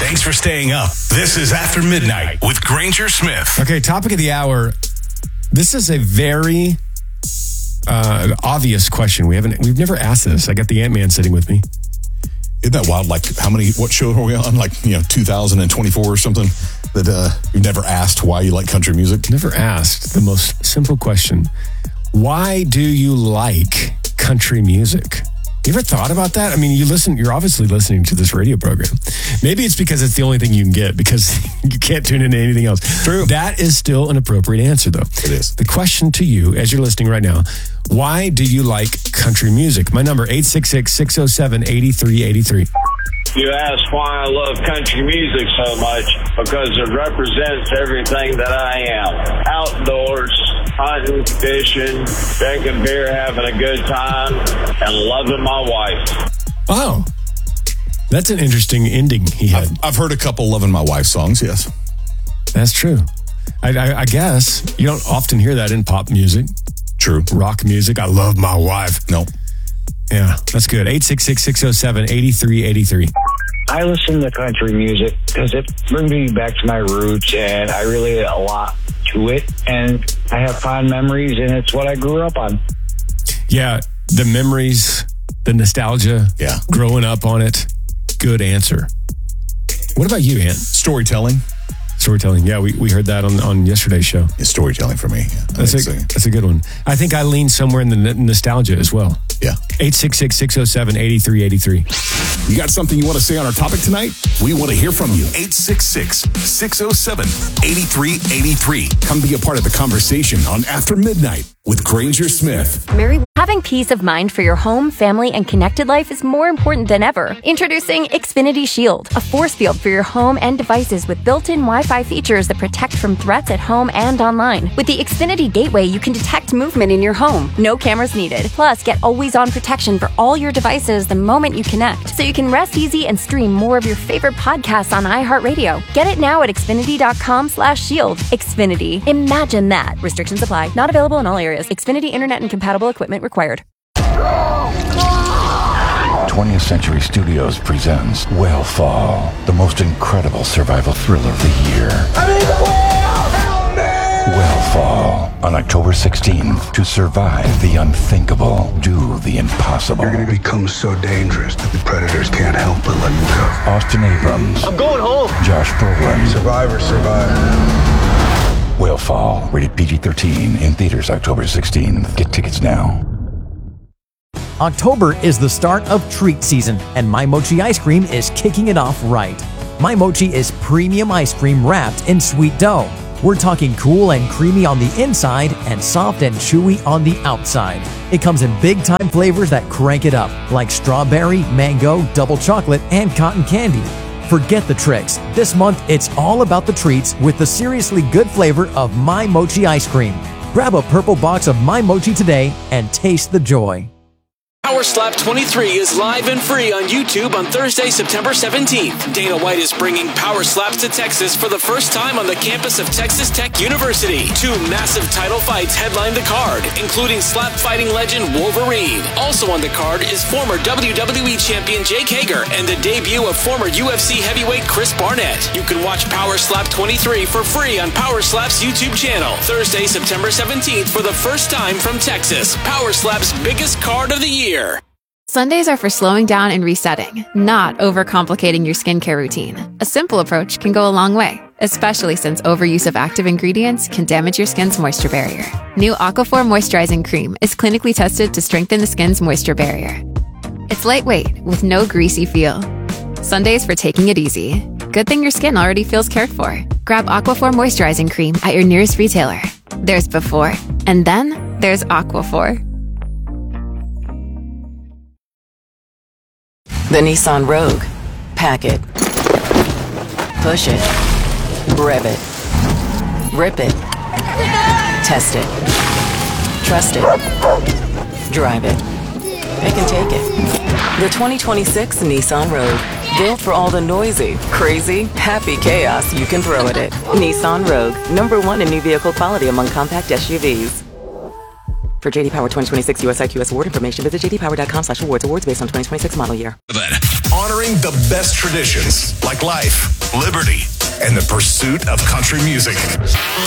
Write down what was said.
Thanks for staying up. This is After Midnight with Granger Smith. Okay, topic of the hour. This is a very obvious question. We've never asked this. I got the Ant-Man sitting with me. Isn't that wild? Like, what show are we on? Like, 2024 or something? That you never asked why you like country music? Never asked the most simple question. Why do you like country music? You ever thought about that? I mean, you're obviously listening to this radio program. Maybe it's because it's the only thing you can get because you can't tune into anything else. True. That is still an appropriate answer, though. It is. The question to you, as you're listening right now, why do you like country music? My number, 866-607-8383. You ask why I love country music so much, because it represents everything that I am. Outdoors, hunting, fishing, drinking beer, having a good time, and loving my wife. Wow. That's an interesting ending he had. I've heard a couple Loving My Wife songs, yes. That's true. I guess you don't often hear that in pop music. True. Rock music. I love my wife. No. Yeah, that's good. 866-607-8383. I listen to country music because it brings me back to my roots, and I relate a lot to it, and I have fond memories, and it's what I grew up on. Yeah, the memories, the nostalgia, growing up on it. Good answer. What about you, Ant? Storytelling. Yeah, we heard that on yesterday's show. It's storytelling for me. Yeah. That's a good one. I think I lean somewhere in the nostalgia as well. Yeah. 866-607-8383. You got something you want to say on our topic tonight? We want to hear from you. 866-607-8383. Come be a part of the conversation on After Midnight with Granger Smith. Having peace of mind for your home, family, and connected life is more important than ever. Introducing Xfinity Shield, a force field for your home and devices with built-in Wi-Fi features that protect from threats at home and online. With the Xfinity Gateway, you can detect movement in your home. No cameras needed. Plus, get always-on protection for all your devices the moment you connect, so you can rest easy and stream more of your favorite podcasts on iHeartRadio. Get it now at Xfinity.com/shield. Xfinity. Imagine that. Restrictions apply. Not available in all areas. Xfinity Internet and compatible equipment required. 20th Century Studios presents Whale the most incredible survival thriller of the year. Whale on October 16th. To survive the unthinkable, do the impossible. You're going to become so dangerous that the predators can't help but let you go. Austin Abrams. I'm going home. Josh Brolin. Survivor. Whale, rated PG-13, in theaters October 16th. Get tickets now. October is the start of treat season, and My Mochi ice cream is kicking it off right. My Mochi is premium ice cream wrapped in sweet dough. We're talking cool and creamy on the inside and soft and chewy on the outside. It comes in big-time flavors that crank it up, like strawberry, mango, double chocolate, and cotton candy. Forget the tricks. This month, it's all about the treats with the seriously good flavor of My Mochi ice cream. Grab a purple box of My Mochi today and taste the joy. Power Slap 23 is live and free on YouTube on Thursday, September 17th. Dana White is bringing Power Slaps to Texas for the first time on the campus of Texas Tech University. 2 massive title fights headline the card, including slap fighting legend Wolverine. Also on the card is former WWE champion Jake Hager and the debut of former UFC heavyweight Chris Barnett. You can watch Power Slap 23 for free on Power Slap's YouTube channel. Thursday, September 17th for the first time from Texas. Power Slap's biggest card of the year. Sundays are for slowing down and resetting, not overcomplicating your skincare routine. A simple approach can go a long way, especially since overuse of active ingredients can damage your skin's moisture barrier. New Aquaphor Moisturizing Cream is clinically tested to strengthen the skin's moisture barrier. It's lightweight with no greasy feel. Sundays for taking it easy. Good thing your skin already feels cared for. Grab Aquaphor Moisturizing Cream at your nearest retailer. There's before, and then there's Aquaphor. The Nissan Rogue. Pack it. Push it. Rev it. Rip it. Test it. Trust it. Drive it. It can take it. The 2026 Nissan Rogue. Built for all the noisy, crazy, happy chaos you can throw at it. Nissan Rogue. #1 in new vehicle quality among compact SUVs. For JD Power 2026 US IQS award information, visit jdpower.com/awards. Awards based on 2026 model year. Honoring the best traditions like life, liberty, and the pursuit of country music.